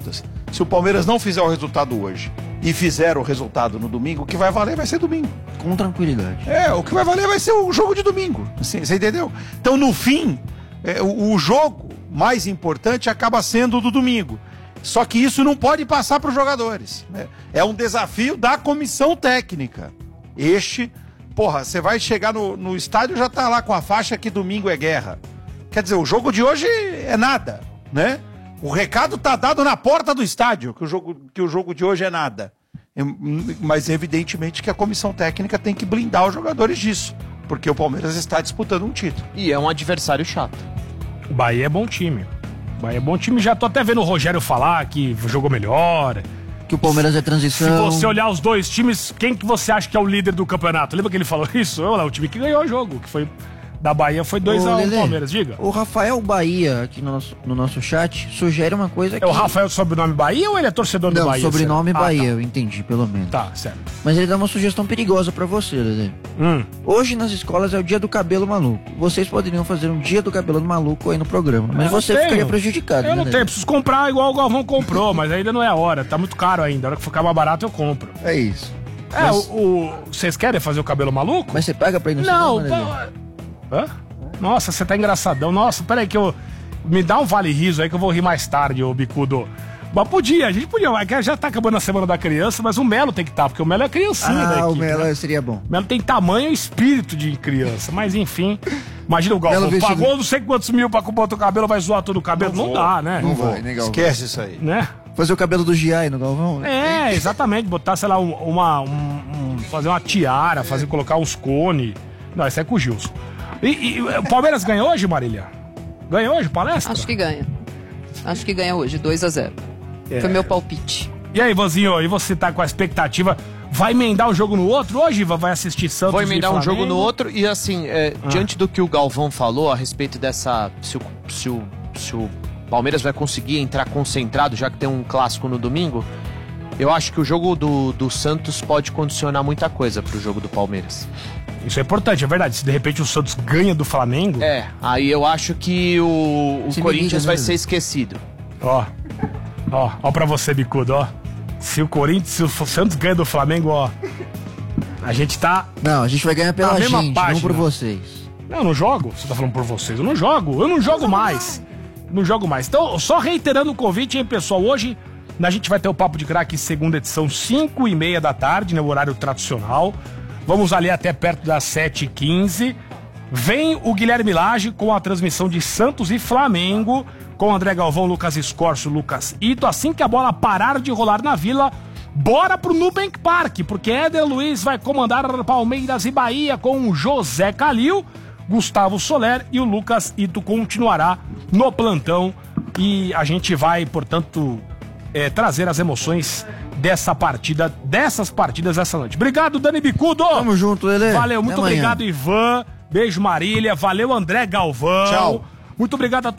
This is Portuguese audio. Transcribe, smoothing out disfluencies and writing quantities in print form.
contas. Se o Palmeiras não fizer o resultado hoje e fizer o resultado no domingo, o que vai valer vai ser domingo. Com tranquilidade. O que vai valer vai ser o jogo de domingo. Assim, você entendeu? Então, no fim, o jogo mais importante acaba sendo o do domingo. Só que isso não pode passar para os jogadores, né? É um desafio da comissão técnica. Você vai chegar no estádio e já tá lá com a faixa que domingo é guerra. Quer dizer, o jogo de hoje é nada, né? O recado tá dado na porta do estádio, que o jogo de hoje é nada. Mas evidentemente que a comissão técnica tem que blindar os jogadores disso, porque o Palmeiras está disputando um título. E é um adversário chato. O Bahia é bom time. Já tô até vendo o Rogério falar que jogou melhor. Que o Palmeiras é transição. Se você olhar os dois times, quem que você acha que é o líder do campeonato? Lembra que ele falou isso? O time que ganhou o jogo, que foi da Bahia, foi 2-1 Palmeiras, diga. O Rafael Bahia, aqui no nosso chat, sugere uma coisa que... É o Rafael do sobrenome Bahia ou ele é torcedor do Bahia? Não, sobrenome Bahia, eu entendi, pelo menos. Tá, certo. Mas ele dá uma sugestão perigosa pra você, Lelê. Hoje nas escolas é o dia do cabelo maluco. Vocês poderiam fazer um dia do cabelo maluco aí no programa, mas você ficaria prejudicado. Eu não tenho, preciso comprar igual o Galvão comprou, mas ainda não é a hora, tá muito caro ainda. A hora que ficar mais barato eu compro. É isso. Vocês querem fazer o cabelo maluco? Mas você paga pra ir no cinema, Hã? Nossa, você tá engraçadão. Nossa, peraí que me dá um vale-riso aí que eu vou rir mais tarde, ô bicudo. Mas a gente podia, já tá acabando a semana da criança, mas o Melo tem que estar, porque o Melo é criancinha daqui. O Melo, né? Seria bom. O Melo tem tamanho e espírito de criança, mas enfim. Imagina o Galvão, pagou não sei quantos mil pra comprar o cabelo, vai zoar todo o cabelo. Não dá, né? Não vai, né, Galvão? Esquece isso aí. Né? Fazer o cabelo do Giai no Galvão, né? Exatamente, botar, sei lá, fazer uma tiara, colocar uns cones. Não, isso é com o Gilson. E o Palmeiras ganha hoje, Marília? Ganha hoje, palestra? Acho que ganha. Acho que ganha hoje, 2-0. Foi meu palpite. E aí, Ivanzinho, e você tá com a expectativa? Vai emendar um jogo no outro hoje, Ivan? Vai assistir Santos? Vou emendar um jogo no outro e assim, diante do que o Galvão falou a respeito dessa... Se o Palmeiras vai conseguir entrar concentrado, já que tem um clássico no domingo, eu acho que o jogo do Santos pode condicionar muita coisa pro jogo do Palmeiras. Isso é importante, é verdade. Se de repente o Santos ganha do Flamengo... aí eu acho que o Corinthians vai ser esquecido. Ó pra você, bicudo, ó. Se o Santos ganha do Flamengo, ó, a gente tá... Não, a gente vai ganhar pela gente, não por vocês. Eu não jogo, você tá falando por vocês. Eu não jogo mais. Então, só reiterando o convite, hein, pessoal, hoje a gente vai ter o Papo de Craque, segunda edição, 5h30 da tarde, né, o horário tradicional. Vamos ali até perto das 7h15. Vem o Guilherme Lage com a transmissão de Santos e Flamengo, com André Galvão, Lucas Escorço, Lucas Ito. Assim que a bola parar de rolar na Vila, bora pro Nubank Park, porque Éder Luiz vai comandar Palmeiras e Bahia com o José Calil, Gustavo Soler e o Lucas Ito continuará no plantão. E a gente vai, portanto, trazer as emoções dessas partidas essa noite. Obrigado, Dani Bicudo. Tamo junto, Lelê. Valeu, muito obrigado, Ivan. Beijo, Marília. Valeu, André Galvão. Tchau. Muito obrigado a todos.